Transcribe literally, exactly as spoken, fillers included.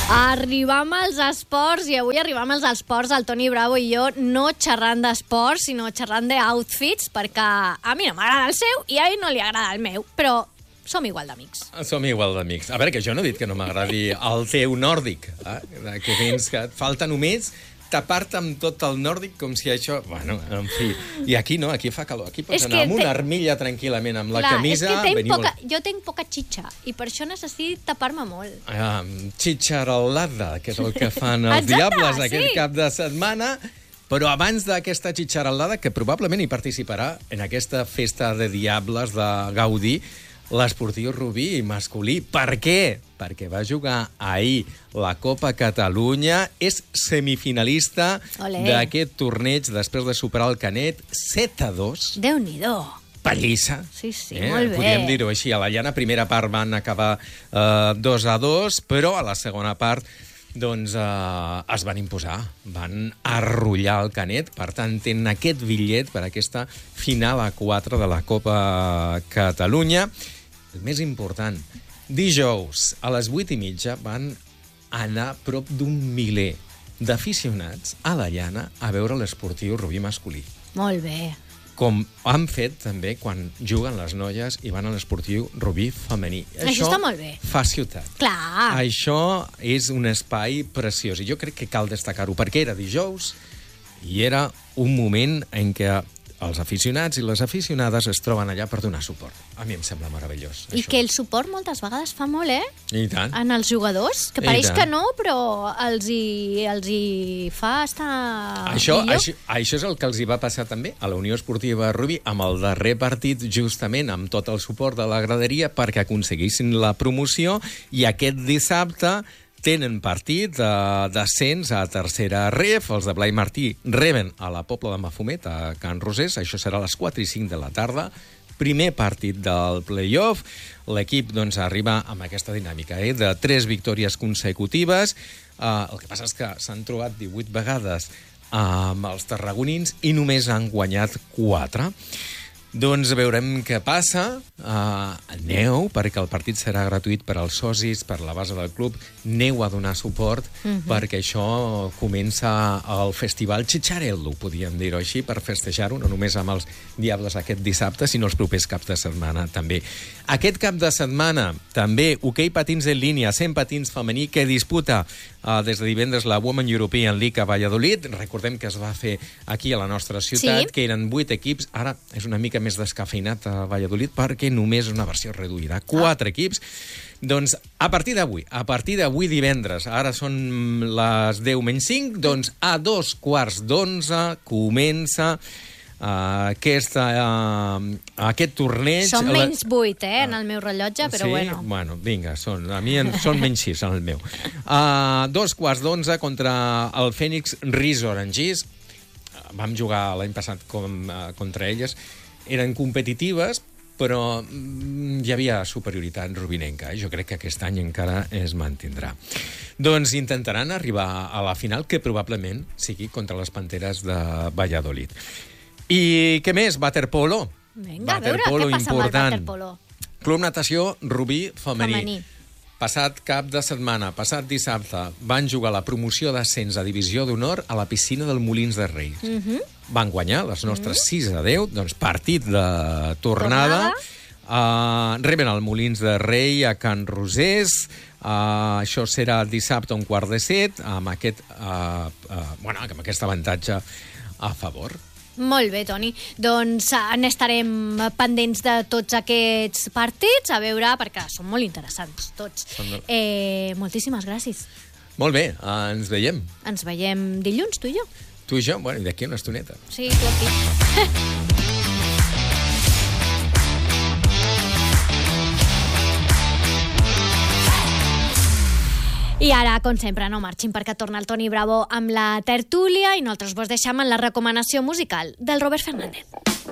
Arribam als esports, i avui arribam als esports, el Toni Bravo i jo, no xerrant d'esports, sinó xerrant d'outfits, perquè a mi no m'agrada el seu i a ell no li agrada el meu, però som igual d'amics. Som igual d'amics. A veure, que jo no he dit que no m'agradi el teu nòrdic, eh? Que tens que et falta només tapar-te amb tot el nòrdic com si això... Bueno, en fi. I aquí no, aquí fa calor. Aquí pots anar amb una armilla tranquil·lament amb la Clar, camisa... És que venir poca... molt... jo tinc poca xitxa i per això necessito tapar-me molt. Ah, xitxarolada, que és el que fan els Exacte, diables sí. aquest cap de setmana. Però abans d'aquesta xitxarolada, que probablement hi participarà en aquesta festa de diables de Gaudí, l'esportiu Rubí masculí. Per què? Perquè va jugar ahir la Copa Catalunya, és semifinalista d'aquest torneig després de superar el Canet set a dos. Déu-n'hi-do. Pallissa. Sí, sí, eh? molt bé. Podríem dir-ho així. A la llana, primera part van acabar eh, dos a dos, però a la segona part doncs eh, es van imposar, van arrollar el Canet, per tant tenen aquest bitllet per aquesta final a quatre de la Copa Catalunya. El més important, dijous a les vuit i mitja van anar prop d'un miler d'aficionats a la llana a veure l'esportiu Rubí masculí. Molt bé. Com han fet també quan juguen les noies i van a l'esportiu Rubí femení. Això, Això està molt bé. Fa ciutat. Clar. Això és un espai preciós i jo crec que cal destacar-ho perquè era dijous i era un moment en què els aficionats i les aficionades es troben allà per donar suport. A mi em sembla meravellós. I això. Que el suport moltes vegades fa molt, eh? I tant. En els jugadors, que pareix que no, però els hi, els hi fa estar això, millor. Això, això és el que els hi va passar també a la Unió Esportiva Rubí amb el darrer partit, justament amb tot el suport de la graderia perquè aconseguissin la promoció, i aquest dissabte tenen partit d'ascens a tercera ref. Els de Blai Martí reben a la Pobla de Mafumet, a Can Rosés. Això serà a les quatre i cinc de la tarda. Primer partit del play-off. L'equip doncs, arriba amb aquesta dinàmica eh, de tres victòries consecutives. Uh, el que passa és que s'han trobat divuit vegades amb els tarragonins i només han guanyat quatre. Doncs veurem què passa. Uh, aneu, perquè el partit serà gratuït per als socis, per la base del club. Aneu a donar suport, uh-huh. perquè això comença el festival Chicharello, podríem dir-ho així, per festejar-ho, no només amb els diables aquest dissabte, sinó els propers caps de setmana també. Aquest cap de setmana també hoquei patins en línia, cent patins femení, que disputa uh, des de divendres la Women European League a Valladolid. Recordem que es va fer aquí a la nostra ciutat, sí. que eren vuit equips. Ara és una mica més descafeinat a Valladolid perquè només és una versió reduïda. Quatre ah. equips. Doncs a partir d'avui, a partir d'avui divendres, ara són les deu menys cinc, doncs a dos quarts d'onze comença uh, aquesta, uh, aquest torneig. Són menys vuit, eh, en el meu rellotge, però sí? bueno. Bueno, vinga, són, a mi en, són menys sis en el meu. Uh, dos quarts d'onze contra el Phoenix Rise Orangis. Vam jugar l'any passat com, uh, contra elles. Eren competitives, però hi havia superioritat rubinenca. Jo crec que aquest any encara es mantindrà. Doncs intentaran arribar a la final, que probablement sigui contra les Panteres de Valladolid. I què més? Waterpolo. Vinga, a veure què passa amb el waterpolo. Club Natació Rubí femení. femení. Passat cap de setmana, passat dissabte, van jugar la promoció d'ascens a Divisió d'Honor a la piscina del Molins de Rei. Uh-huh. Van guanyar les nostres sis a deu, doncs partit de tornada. tornada. Uh, reben el Molins de Rei a Can Rosés. Uh, això serà dissabte a un quart de set, amb aquest, uh, uh, bueno, amb aquest avantatge a favor. Molt bé, Toni. Doncs n'estarem pendents de tots aquests partits, a veure, perquè són molt interessants tots. Eh, moltíssimes gràcies. Molt bé, ens veiem. Ens veiem dilluns, tu i jo. Tu i jo? Bueno, i d'aquí una estoneta. Sí, tu aquí. I ara, com sempre, no marxin perquè torna el Toni Bravo amb la tertúlia i nosaltres vos deixem en la recomanació musical del Robert Fernández.